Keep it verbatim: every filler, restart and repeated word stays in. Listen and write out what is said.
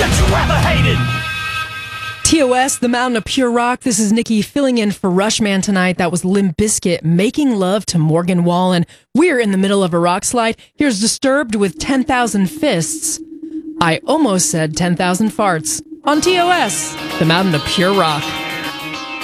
that you ever hated. T O S, The Mountain of Pure Rock. This is Nikki filling in for Rushman tonight. That was Limp Bizkit, Making Love to Morgan Wallen. We're in the middle of a rock slide. Here's Disturbed with ten thousand Fists. I almost said ten thousand Farts. On T O S, The Mountain of Pure Rock.